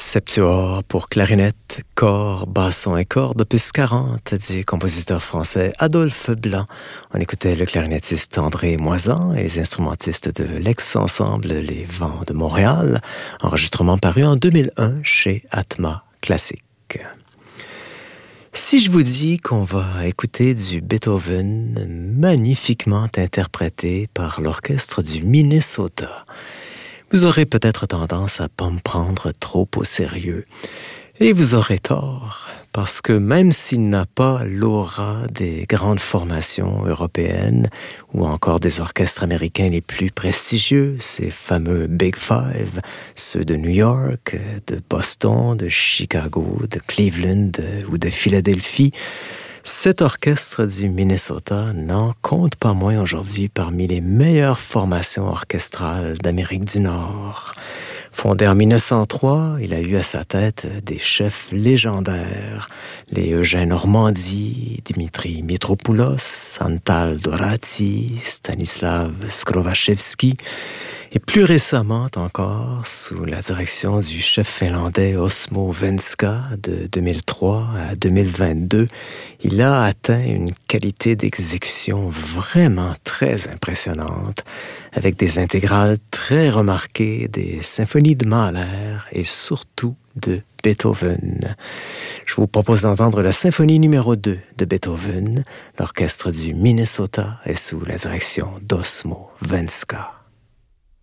Septuor pour clarinette, cor, basson et cordes, opus 40 du compositeur français Adolphe Blanc. On écoutait le clarinettiste André Moisan et les instrumentistes de l'ex-ensemble Les Vents de Montréal, enregistrement paru en 2001 chez Atma Classique. Si je vous dis qu'on va écouter du Beethoven magnifiquement interprété par l'orchestre du Minnesota, vous aurez peut-être tendance à pas me prendre trop au sérieux. Et vous aurez tort, parce que même s'il n'a pas l'aura des grandes formations européennes ou encore des orchestres américains les plus prestigieux, ces fameux Big Five, ceux de New York, de Boston, de Chicago, de Cleveland ou de Philadelphie, cet orchestre du Minnesota n'en compte pas moins aujourd'hui parmi les meilleures formations orchestrales d'Amérique du Nord. Fondé en 1903, il a eu à sa tête des chefs légendaires, les Eugène Ormandy, Dimitri Mitropoulos, Antal Doráti, Stanislav Skrovachevski, et plus récemment encore, sous la direction du chef finlandais Osmo Venska de 2003 à 2022, il a atteint une qualité d'exécution vraiment très impressionnante, avec des intégrales très remarquées, des symphonies de Mahler et surtout de Beethoven. Je vous propose d'entendre la symphonie numéro 2 de Beethoven. L'orchestre du Minnesota est sous la direction d'Osmo Venska.